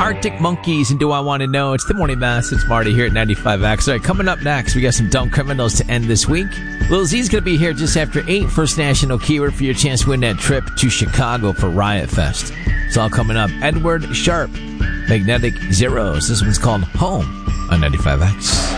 Arctic Monkeys and Do I Want to Know. It's the Morning Mass. It's Marty here at 95X. All right, coming up next, we got some dumb criminals to end this week. Lil Z's going to be here just after 8. First National Keyword for your chance to win that trip to Chicago for Riot Fest. It's all coming up. Edward Sharp, Magnetic Zeros. This one's called Home on 95X.